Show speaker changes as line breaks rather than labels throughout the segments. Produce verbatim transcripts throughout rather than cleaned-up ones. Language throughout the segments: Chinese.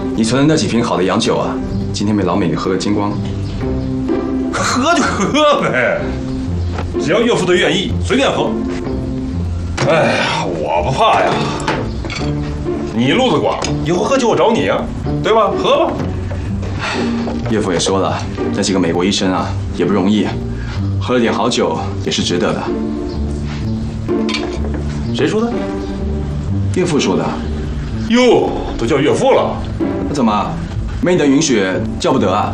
你存的那几瓶好的洋酒啊，今天被老美给喝个精光。
喝就喝呗，只要岳父他愿意，随便喝。哎呀，我不怕呀。你路子广，以后喝酒我找你啊，对吧？喝吧。
岳父也说了，那几个美国医生啊也不容易，喝了点好酒也是值得的。
谁说的？
岳父说的。
哟，都叫岳父了？
怎么，没你的允许叫不得啊？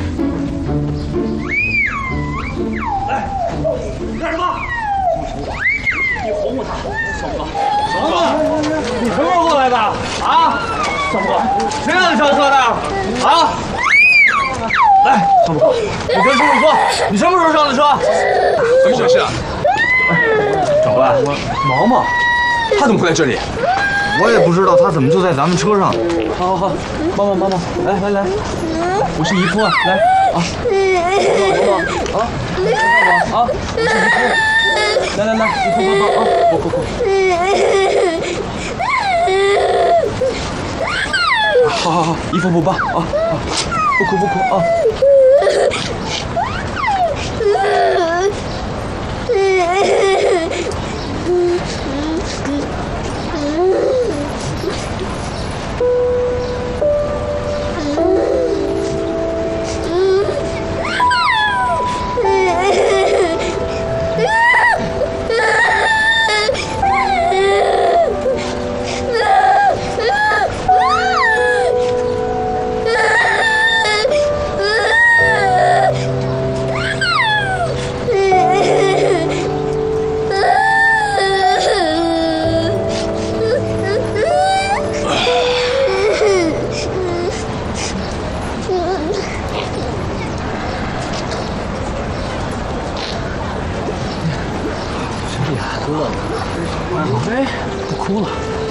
哎，你干什么？你哄哄他，小哥，小哥，你什么时候过来的？啊，小哥，谁让你上车的？啊？来，小哥，你跟叔叔说，你什么时候上的车？
怎么回事啊？
长官，毛毛，
他怎么会在这里？
我也不知道他怎么就在咱们车上。好好好，毛毛毛毛，来来来，我是姨夫啊，来啊，毛毛啊，啊，我是姨夫，来来来，姨夫抱抱啊，抱抱抱。好好好，姨夫不抱啊啊，不哭不哭啊。哎，不哭了。